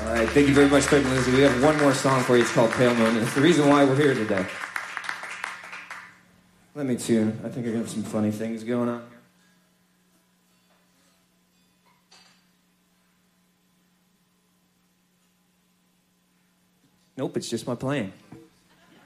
All right, thank you very much, Craig and Lindsay. We have one more song for you. It's called Pale Moon, and it's the reason why we're here today. Let me tune. I think I got some funny things going on here. Nope, it's just my playing.